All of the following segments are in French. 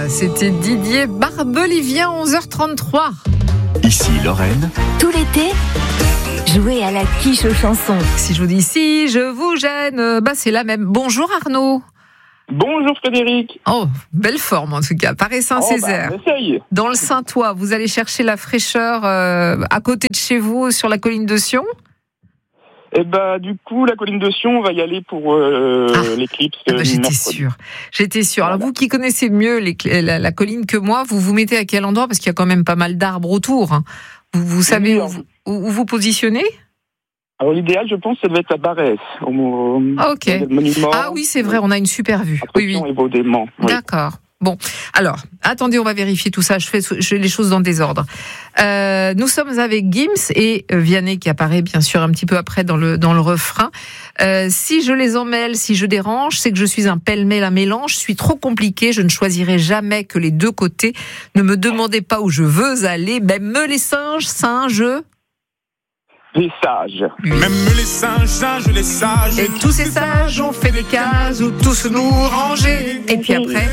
C'était Didier Barbelivien, 11h33. Ici Lorraine. Tout l'été, jouez à la quiche aux chansons. Si je vous dis si je vous gêne, c'est la même. Bonjour Arnaud. Bonjour Frédéric. Oh, belle forme en tout cas. Paris Saint-Césaire. Essaye. Dans le Saintois, vous allez chercher la fraîcheur à côté de chez vous, sur la colline de Sion. Du coup, la colline de Sion, on va y aller pour l'éclipse. J'étais sûre. Alors, vous qui connaissez mieux la colline que moi, vous vous mettez à quel endroit? Parce qu'il y a quand même pas mal d'arbres autour. Hein. Vous savez où vous positionnez? Alors, l'idéal, je pense, ça devait être à Barès, au monument. Ah oui, c'est vrai, on a une super vue. Oui. Et Vaudémont. Oui. D'accord. Bon, alors, attendez, on va vérifier tout ça. Je fais les choses dans le désordre. Nous sommes avec Gims et Vianney qui apparaît bien sûr un petit peu après dans le refrain. Si je les emmêle, si je dérange, c'est que je suis un pêle-mêle, un mélange. Je suis trop compliqué. Je ne choisirai jamais que les deux côtés. Ne me demandez pas où je veux aller. Même les singes. Les sages. Oui. Même les singes, les sages. Et tous ces sages ont fait des cases où tous nous ranger. Et puis après,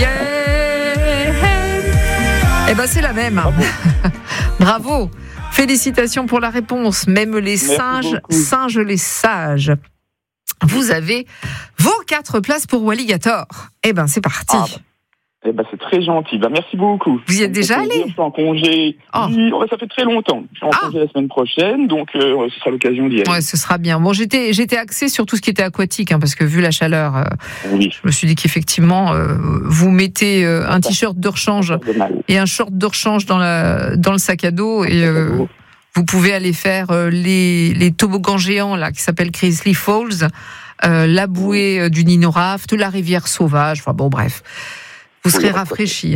c'est la même. Bravo. Félicitations pour la réponse. Même les singes les sages. Vous avez vos 4 places pour Walligator. C'est parti. C'est très gentil. Merci beaucoup. Vous y êtes déjà allé? Je suis en congé. Oui, ça fait très longtemps. Je suis en congé la semaine prochaine, donc ce sera l'occasion d'y aller. Ouais, ce sera bien. Bon, j'étais axée sur tout ce qui était aquatique, parce que vu la chaleur, je me suis dit qu'effectivement, vous mettez un t-shirt de rechange et un short de rechange dans le sac à dos et vous pouvez aller faire les toboggans géants là qui s'appellent Grizzly Falls, la bouée du Nino Raft, la rivière sauvage. Bref. Vous serez rafraîchis.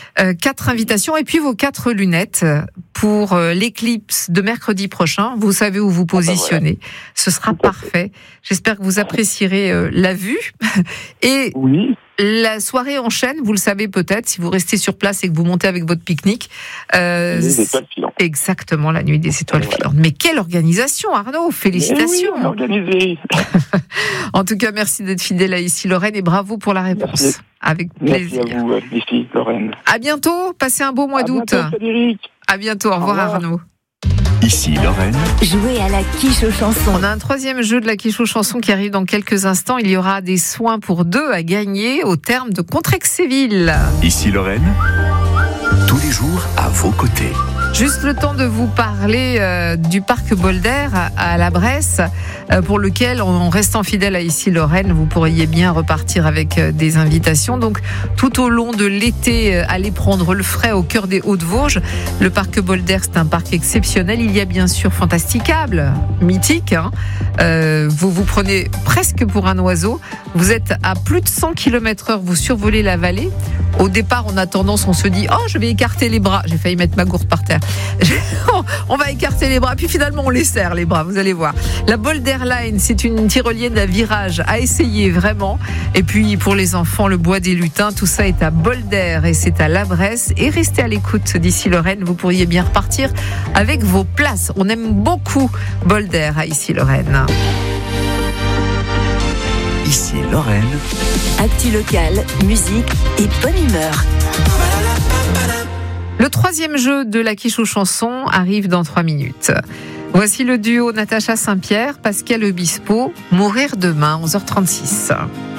4 invitations et puis vos 4 lunettes pour l'éclipse de mercredi prochain. Vous savez où vous positionnez. Ce sera parfait. J'espère que vous apprécierez la vue. Et la soirée enchaîne, vous le savez peut-être, si vous restez sur place et que vous montez avec votre pique-nique. Les étoiles filantes. Exactement, la nuit des étoiles filantes. Mais quelle organisation, Arnaud! Félicitations! Oui, organisé. En tout cas, merci d'être fidèle à Ici Lorraine et bravo pour la réponse. Merci. Avec plaisir. Merci à vous, Ici Lorraine. À bientôt, passez un beau mois d'août. À bientôt, Frédéric. À bientôt, au revoir Arnaud. Ici Lorraine. Jouez à la quiche aux chansons. On a un 3e jeu de la quiche aux chansons qui arrive dans quelques instants. Il y aura des soins pour 2 à gagner au terme de Contrexéville. Ici Lorraine. Tous les jours à vos côtés. Juste le temps de vous parler du parc Bolder à la Bresse, pour lequel, en restant fidèle à Ici Lorraine, vous pourriez bien repartir avec des invitations. Donc, tout au long de l'été, allez prendre le frais au cœur des Hauts-de-Vosges. Le parc Bolder, c'est un parc exceptionnel. Il y a bien sûr Fantasticable, mythique. Vous vous prenez presque pour un oiseau. Vous êtes à plus de 100 km/h, vous survolez la vallée. Au départ, on a tendance, on se dit « Oh, je vais écarter les bras ». J'ai failli mettre ma gourde par terre. On va écarter les bras, puis finalement, on les serre, les bras, vous allez voir. La Bolder Line, c'est une tyrolienne à virage à essayer, vraiment. Et puis, pour les enfants, le bois des lutins, tout ça est à Bolder et c'est à la Bresse. Et restez à l'écoute d'Ici Lorraine, vous pourriez bien repartir avec vos places. On aime beaucoup Bolder à Ici Lorraine. Ici Lorraine. Actu locale, musique et bonne humeur. Le 3e jeu de la quiche aux chansons arrive dans 3 minutes. Voici le duo Natacha Saint-Pierre, Pascal Obispo, Mourir demain, 11h36.